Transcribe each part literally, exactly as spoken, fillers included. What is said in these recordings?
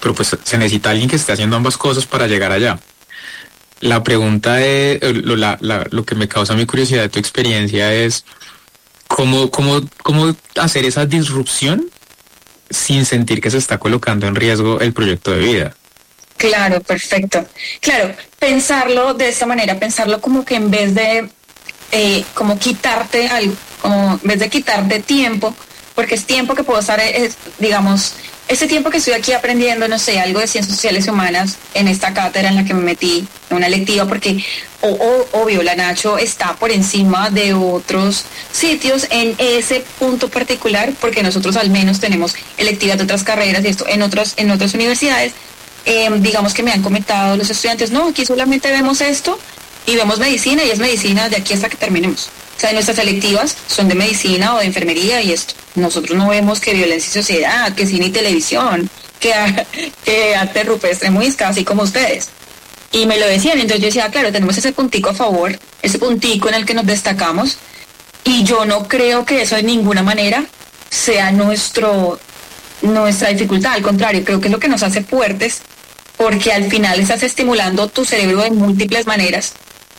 pero pues se necesita alguien que esté haciendo ambas cosas para llegar allá. La pregunta es, lo, la, la, lo que me causa mi curiosidad de tu experiencia es cómo, cómo, cómo hacer esa disrupción sin sentir que se está colocando en riesgo el proyecto de vida. Claro, perfecto. Claro, pensarlo de esta manera, pensarlo como que en vez de eh, como quitarte algo, como en vez de quitarte tiempo, porque es tiempo que puedo estar, es, digamos, ese tiempo que estoy aquí aprendiendo, no sé, algo de ciencias sociales y humanas en esta cátedra en la que me metí, en una electiva, porque o, o, obvio, la Nacho está por encima de otros sitios en ese punto particular, porque nosotros al menos tenemos electivas de otras carreras y esto en otras, en otras universidades. Eh, digamos que me han comentado los estudiantes, no, aquí solamente vemos esto y vemos medicina y es medicina de aquí hasta que terminemos. O sea, nuestras selectivas son de medicina o de enfermería y esto. Nosotros no vemos que violencia y sociedad, que cine y televisión, que, que arte rupestre muisca, así como ustedes. Y me lo decían, entonces yo decía, ah, claro, tenemos ese puntico a favor, ese puntico en el que nos destacamos, y yo no creo que eso de ninguna manera sea nuestro, nuestra dificultad, al contrario, creo que es lo que nos hace fuertes, porque al final estás estimulando tu cerebro de múltiples maneras,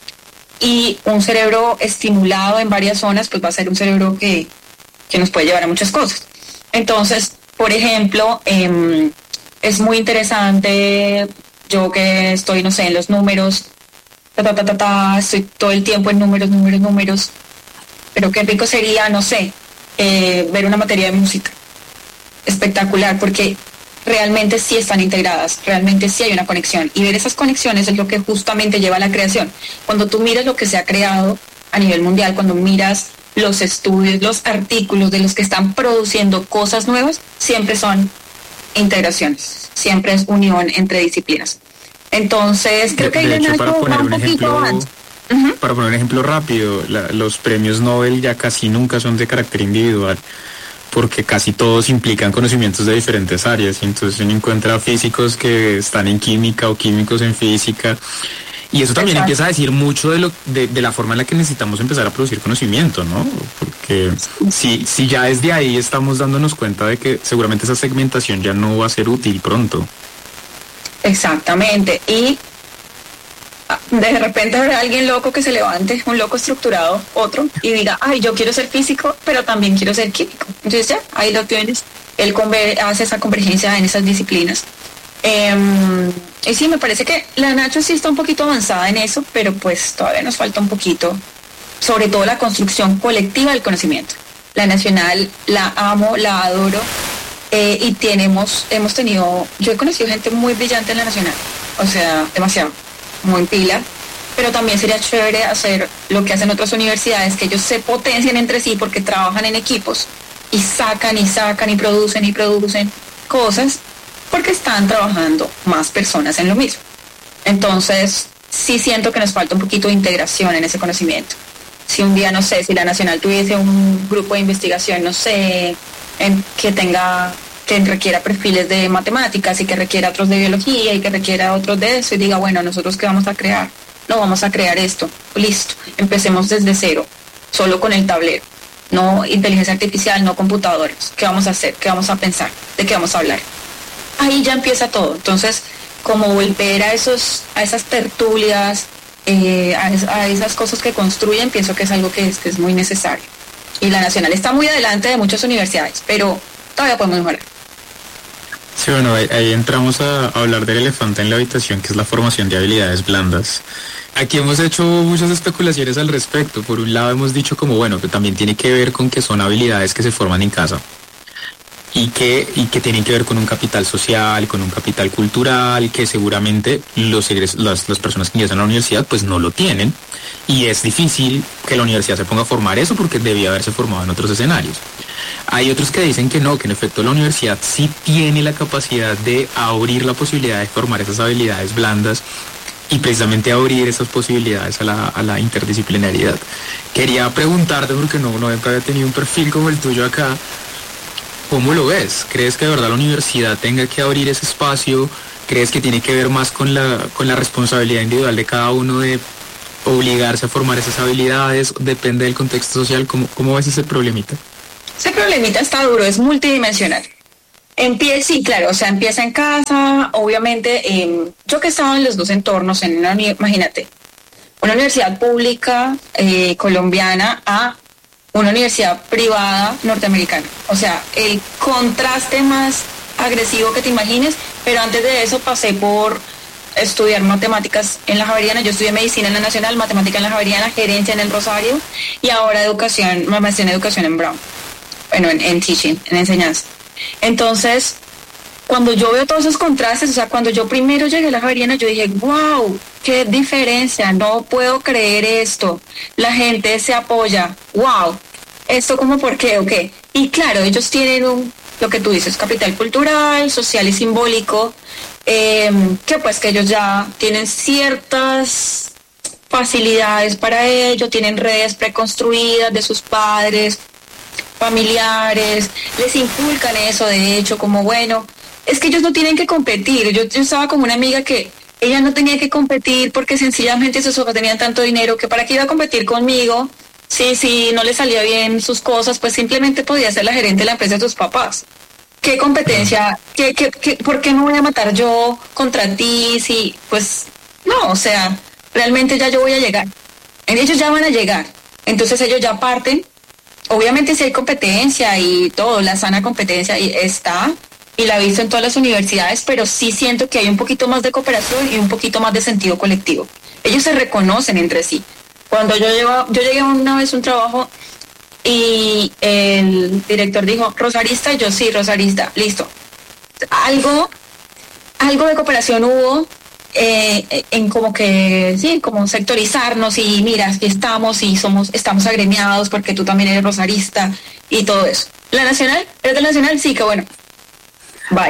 y un cerebro estimulado en varias zonas, pues va a ser un cerebro que, que nos puede llevar a muchas cosas. Entonces, por ejemplo, eh, es muy interesante, yo que estoy, no sé, en los números, ta, ta, ta, ta, ta, estoy todo el tiempo en números, números, números, pero qué rico sería, no sé, eh, ver una materia de música. Espectacular, porque realmente sí están integradas, realmente sí hay una conexión, y ver esas conexiones es lo que justamente lleva a la creación. Cuando tú miras lo que se ha creado a nivel mundial, cuando miras los estudios, los artículos de los que están produciendo cosas nuevas, siempre son integraciones, siempre es unión entre disciplinas. Entonces, creo que de, de ahí hecho, para poner va un un poquito ejemplo, avanza. Uh-huh. Para poner un ejemplo rápido, la, los premios Nobel ya casi nunca son de carácter individual, porque casi todos implican conocimientos de diferentes áreas, y entonces uno encuentra físicos que están en química o químicos en física, y eso también Exacto. empieza a decir mucho de, lo, de, de la forma en la que necesitamos empezar a producir conocimiento, ¿no? Porque si, si ya desde ahí estamos dándonos cuenta de que seguramente esa segmentación ya no va a ser útil pronto. Exactamente, y de repente habrá alguien loco que se levante, un loco estructurado, otro, y diga, ay, yo quiero ser físico, pero también quiero ser químico. Entonces ya, ahí lo tienes, él conver- hace esa convergencia en esas disciplinas. Eh, y sí, me parece que la Nacho sí está un poquito avanzada en eso, pero pues todavía nos falta un poquito, sobre todo la construcción colectiva del conocimiento. La Nacional la amo, la adoro, eh, y tenemos, hemos tenido, yo he conocido gente muy brillante en la Nacional, o sea, demasiado. Muy pila, pero también sería chévere hacer lo que hacen otras universidades, que ellos se potencian entre sí porque trabajan en equipos y sacan y sacan y producen y producen cosas porque están trabajando más personas en lo mismo. Entonces, sí siento que nos falta un poquito de integración en ese conocimiento. Si un día, no sé, si la Nacional tuviese un grupo de investigación, no sé, en que tenga... que requiera perfiles de matemáticas y que requiera otros de biología y que requiera otros de eso, y diga, bueno, ¿nosotros qué vamos a crear? No, vamos a crear esto, listo, empecemos desde cero, solo con el tablero, no inteligencia artificial, no computadores, ¿qué vamos a hacer? ¿Qué vamos a pensar? ¿De qué vamos a hablar? Ahí ya empieza todo. Entonces, como volver a esos, a esas tertulias, eh, a, es, a esas cosas que construyen, pienso que es algo que es, que es muy necesario. Y la Nacional está muy adelante de muchas universidades, pero todavía podemos mejorar. Sí, bueno, ahí, ahí entramos a, a hablar del elefante en la habitación, que es la formación de habilidades blandas. Aquí hemos hecho muchas especulaciones al respecto. Por un lado hemos dicho como, bueno, que también tiene que ver con que son habilidades que se forman en casa y que, y que tienen que ver con un capital social, con un capital cultural, que seguramente los egres, las, las personas que ingresan a la universidad pues no lo tienen, y es difícil que la universidad se ponga a formar eso porque debía haberse formado en otros escenarios. Hay otros que dicen que no, que en efecto la universidad sí tiene la capacidad de abrir la posibilidad de formar esas habilidades blandas y precisamente abrir esas posibilidades a la, a la interdisciplinariedad. Quería preguntarte, porque no, no había tenido un perfil como el tuyo acá, ¿cómo lo ves? ¿Crees que de verdad la universidad tenga que abrir ese espacio? ¿Crees que tiene que ver más con la, con la responsabilidad individual de cada uno de obligarse a formar esas habilidades? ¿Depende del contexto social? ¿Cómo, cómo ves ese problemita? Ese problemita está duro, es multidimensional. Empieza, sí, claro, o sea, empieza en casa, obviamente, eh, yo que estaba en los dos entornos, en una, imagínate, una universidad pública eh, colombiana a una universidad privada norteamericana. O sea, el contraste más agresivo que te imagines, pero antes de eso pasé por estudiar matemáticas en la Javeriana. Yo estudié medicina en la Nacional, matemática en la Javeriana, gerencia en el Rosario y ahora educación, maestría en educación en Brown. Bueno, en, en teaching, en enseñanza. Entonces, cuando yo veo todos esos contrastes, o sea, cuando yo primero llegué a la Javeriana, yo dije, wow, qué diferencia, no puedo creer esto. La gente se apoya, wow. ¿Esto como por qué o qué? Y claro, ellos tienen un, lo que tú dices, capital cultural, social y simbólico, eh, que pues que ellos ya tienen ciertas facilidades para ello, tienen redes preconstruidas de sus padres, familiares, les inculcan eso de hecho, como bueno, es que ellos no tienen que competir. Yo, yo estaba con una amiga que ella no tenía que competir porque sencillamente sus papás tenían tanto dinero que para qué iba a competir conmigo. Sí, sí, no le salía bien sus cosas, pues simplemente podía ser la gerente de la empresa de sus papás. ¿Qué competencia? ¿Qué, qué, qué, ¿Por qué me voy a matar yo contra ti? Sí, pues no, o sea, realmente ya yo voy a llegar. Ellos ya van a llegar. Entonces ellos ya parten. Obviamente sí hay competencia y todo, la sana competencia y está, y la he visto en todas las universidades, pero sí siento que hay un poquito más de cooperación y un poquito más de sentido colectivo. Ellos se reconocen entre sí. Cuando yo, llevo, yo llegué una vez a un trabajo y el director dijo, Rosarista, y yo sí, Rosarista, listo. Algo, algo de cooperación hubo eh, en como que, sí, como sectorizarnos y mira, aquí estamos y somos, estamos agremiados porque tú también eres Rosarista y todo eso. ¿La Nacional? ¿Eres de la Nacional? Sí, que bueno. Bye.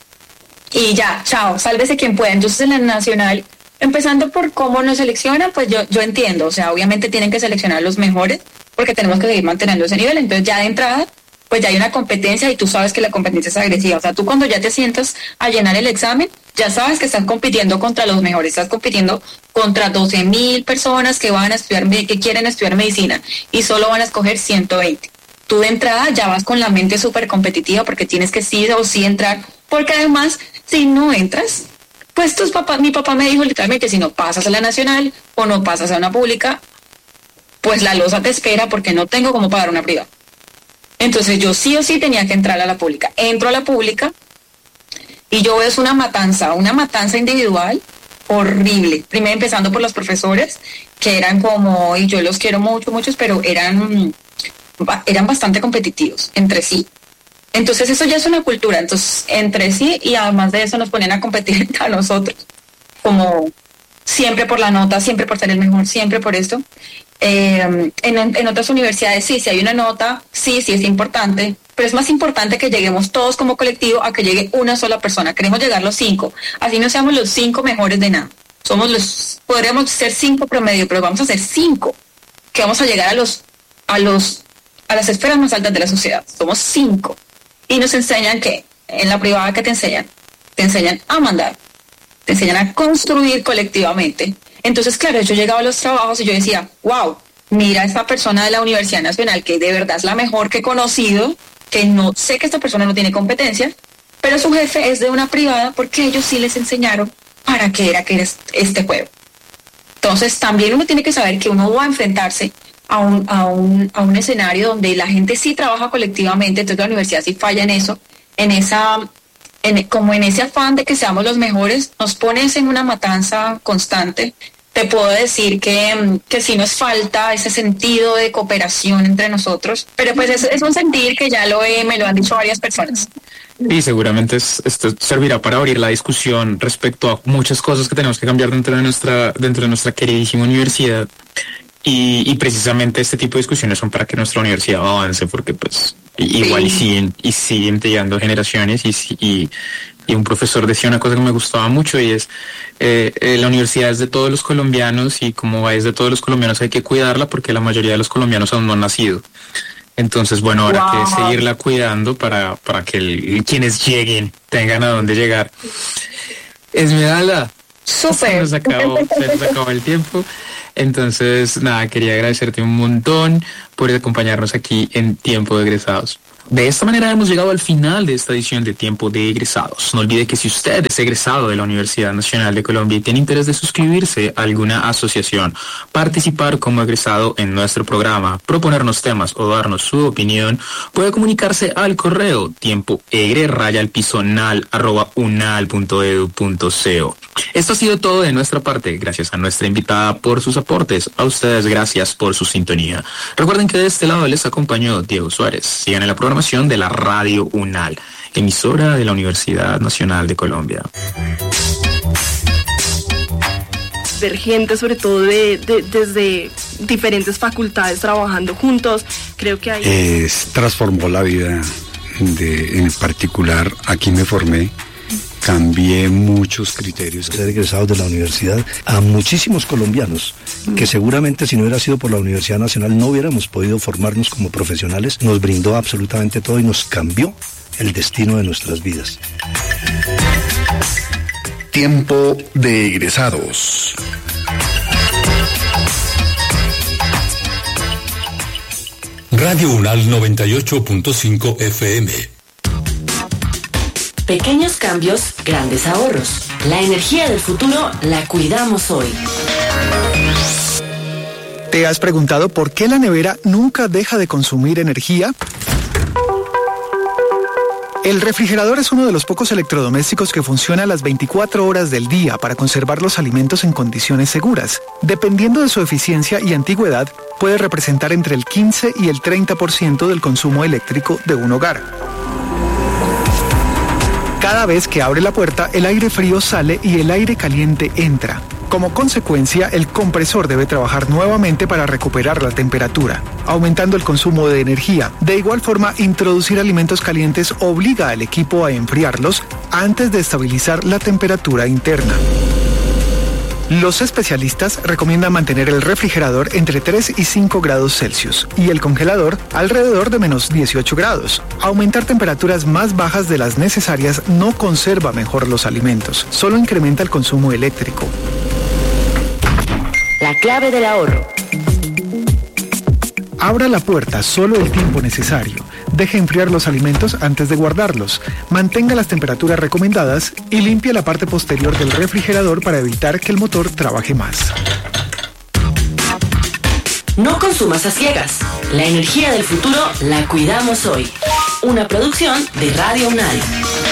Y ya, chao, sálvese quien pueda. Entonces en la Nacional, empezando por cómo nos seleccionan, pues yo, yo entiendo, o sea, obviamente tienen que seleccionar los mejores porque tenemos que seguir manteniendo ese nivel, entonces ya de entrada, pues ya hay una competencia y tú sabes que la competencia es agresiva, o sea, tú cuando ya te sientas a llenar el examen, ya sabes que estás compitiendo contra los mejores, estás compitiendo contra doce mil personas que van a estudiar, que quieren estudiar medicina y solo van a escoger ciento veinte. Tú de entrada ya vas con la mente súper competitiva porque tienes que sí o sí entrar, porque además, si no entras, pues tus papás, mi papá me dijo literalmente, si no pasas a la Nacional o no pasas a una pública, pues la losa te espera porque no tengo cómo pagar una privada. Entonces yo sí o sí tenía que entrar a la pública. Entro a la pública y yo veo es una matanza, una matanza individual horrible. Primero empezando por los profesores, que eran como, y yo los quiero mucho, muchos, pero eran, eran bastante competitivos entre sí. Entonces eso ya es una cultura, entonces entre sí, y además de eso nos ponen a competir a nosotros, como siempre por la nota, siempre por ser el mejor, siempre por esto. Eh, en, en otras universidades sí, si hay una nota, sí, sí es importante, pero es más importante que lleguemos todos como colectivo a que llegue una sola persona. Queremos llegar los cinco, así no seamos los cinco mejores de nada. Somos los, podríamos ser cinco promedio, pero vamos a ser cinco, que vamos a llegar a los, a los, a las esferas más altas de la sociedad. Somos cinco. Y nos enseñan que, en la privada que te enseñan, te enseñan a mandar, te enseñan a construir colectivamente. Entonces, claro, yo llegaba a los trabajos y yo decía, wow, mira esta persona de la Universidad Nacional que de verdad es la mejor que he conocido, que no sé que esta persona no tiene competencia, pero su jefe es de una privada porque ellos sí les enseñaron para qué era que era este juego. Entonces, también uno tiene que saber que uno va a enfrentarse A un, a, un, a un escenario donde la gente sí trabaja colectivamente, entonces la universidad sí falla en eso, en esa, en, como en ese afán de que seamos los mejores, nos pones en una matanza constante. Te puedo decir que, que sí nos falta ese sentido de cooperación entre nosotros, pero pues es, es un sentir que ya lo he, me lo han dicho varias personas. Y seguramente es, esto servirá para abrir la discusión respecto a muchas cosas que tenemos que cambiar dentro de nuestra, dentro de nuestra queridísima universidad. Y, y precisamente este tipo de discusiones son para que nuestra universidad avance, porque pues igual sí. y siguen y siguen llegando generaciones y, y, y un profesor decía una cosa que me gustaba mucho y es eh, eh, la universidad es de todos los colombianos y como es de todos los colombianos hay que cuidarla porque la mayoría de los colombianos aún no han nacido. Entonces, bueno, habrá wow. que seguirla cuidando para, para que el, quienes lleguen tengan a dónde llegar. Esmeralda, Súper. Se nos acabó, se nos acabó el tiempo. Entonces, nada, quería agradecerte un montón por acompañarnos aquí en Tiempo de Egresados. De esta manera hemos llegado al final de esta edición de Tiempo de Egresados. No olvide que si usted es egresado de la Universidad Nacional de Colombia y tiene interés de suscribirse a alguna asociación, participar como egresado en nuestro programa, proponernos temas o darnos su opinión, puede comunicarse al correo tiempoegre raya al piso nal arroba unal punto edu punto co. Esto ha sido todo de nuestra parte. Gracias a nuestra invitada por sus aportes. A ustedes gracias por su sintonía. Recuerden que de este lado les acompañó Diego Suárez. Sigan en la programación de la Radio UNAL, emisora de la Universidad Nacional de Colombia. Divergente, sobre todo de, de, desde diferentes facultades trabajando juntos, creo que hay... Es, transformó la vida, de, en particular aquí me formé, cambié muchos criterios. Ser egresados de la universidad a muchísimos colombianos, que seguramente si no hubiera sido por la Universidad Nacional no hubiéramos podido formarnos como profesionales, nos brindó absolutamente todo y nos cambió el destino de nuestras vidas. Tiempo de egresados. Radio UNAL noventa y ocho punto cinco F M. Pequeños cambios, grandes ahorros. La energía del futuro la cuidamos hoy. ¿Te has preguntado por qué la nevera nunca deja de consumir energía? El refrigerador es uno de los pocos electrodomésticos que funciona las veinticuatro horas del día para conservar los alimentos en condiciones seguras. Dependiendo de su eficiencia y antigüedad, puede representar entre el quince y el treinta por ciento del consumo eléctrico de un hogar. Cada vez que abre la puerta, el aire frío sale y el aire caliente entra. Como consecuencia, el compresor debe trabajar nuevamente para recuperar la temperatura, aumentando el consumo de energía. De igual forma, introducir alimentos calientes obliga al equipo a enfriarlos antes de estabilizar la temperatura interna. Los especialistas recomiendan mantener el refrigerador entre tres y cinco grados Celsius y el congelador alrededor de menos dieciocho grados. Aumentar temperaturas más bajas de las necesarias no conserva mejor los alimentos, solo incrementa el consumo eléctrico. La clave del ahorro. Abra la puerta solo el tiempo necesario. Deje enfriar los alimentos antes de guardarlos. Mantenga las temperaturas recomendadas y limpie la parte posterior del refrigerador para evitar que el motor trabaje más. No consumas a ciegas. La energía del futuro la cuidamos hoy. Una producción de Radio UNAL.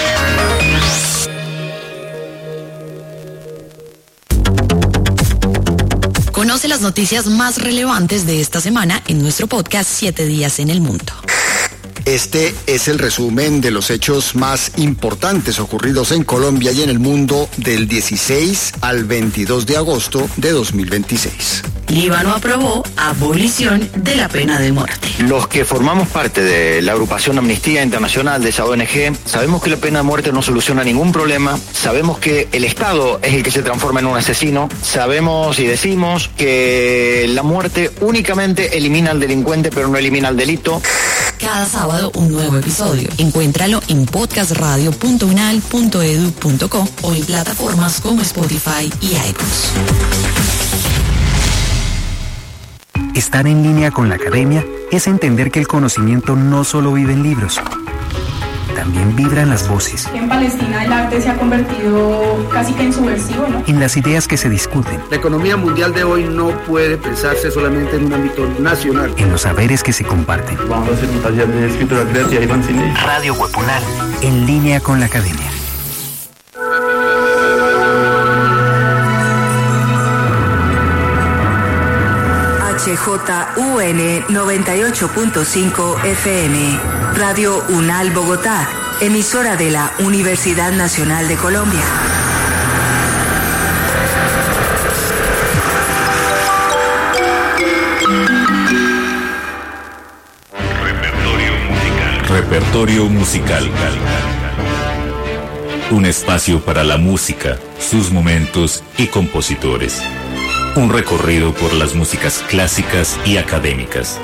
Conoce las noticias más relevantes de esta semana en nuestro podcast Siete Días en el Mundo. Este es el resumen de los hechos más importantes ocurridos en Colombia y en el mundo del dieciséis al veintidós de agosto de dos mil veintiséis. Líbano aprobó abolición de la pena de muerte. Los que formamos parte de la agrupación Amnistía Internacional de esa O N G sabemos que la pena de muerte no soluciona ningún problema, sabemos que el Estado es el que se transforma en un asesino, sabemos y decimos que la muerte únicamente elimina al delincuente pero no elimina al delito. Cada sábado un nuevo episodio. Encuéntralo en podcast radio punto unal punto edu punto co o en plataformas como Spotify y iTunes. Estar en línea con la academia es entender que el conocimiento no solo vive en libros, también vibra en las voces. En Palestina el arte se ha convertido casi que en subversivo, ¿no? En las ideas que se discuten. La economía mundial de hoy no puede pensarse solamente en un ámbito nacional. En los saberes que se comparten. Vamos a hacer un taller de escritura creativa y fanzine. Radio Web UNAL, en línea con la academia. H J U N noventa y ocho punto cinco F M, Radio UNAL Bogotá, emisora de la Universidad Nacional de Colombia. Repertorio musical. Repertorio musical. Un espacio para la música, sus momentos y compositores. Un recorrido por las músicas clásicas y académicas.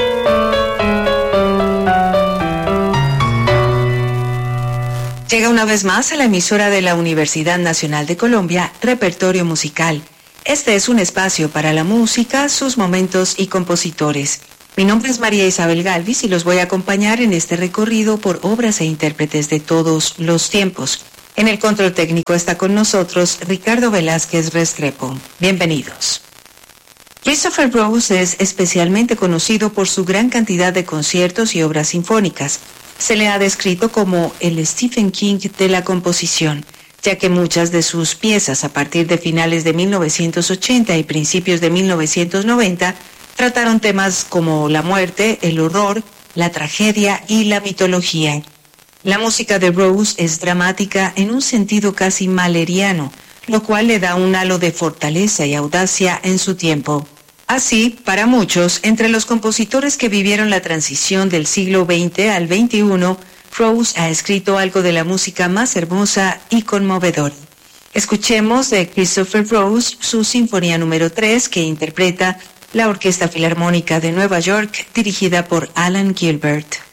Llega una vez más a la emisora de la Universidad Nacional de Colombia, Repertorio Musical. Este es un espacio para la música, sus momentos y compositores. Mi nombre es María Isabel Galvis y los voy a acompañar en este recorrido por obras e intérpretes de todos los tiempos. En el control técnico está con nosotros Ricardo Velázquez Restrepo. Bienvenidos. Christopher Rose es especialmente conocido por su gran cantidad de conciertos y obras sinfónicas. Se le ha descrito como el Stephen King de la composición, ya que muchas de sus piezas a partir de finales de mil novecientos ochenta y principios de mil novecientos noventa trataron temas como la muerte, el horror, la tragedia y la mitología. La música de Rose es dramática en un sentido casi mahleriano, lo cual le da un halo de fortaleza y audacia en su tiempo. Así, para muchos, entre los compositores que vivieron la transición del siglo veinte al veintiuno, Rose ha escrito algo de la música más hermosa y conmovedora. Escuchemos de Christopher Rose su Sinfonía número tres, que interpreta la Orquesta Filarmónica de Nueva York, dirigida por Alan Gilbert.